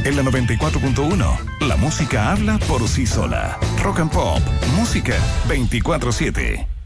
En la 94.1, la música habla por sí sola. Rock and Pop, música 24/7.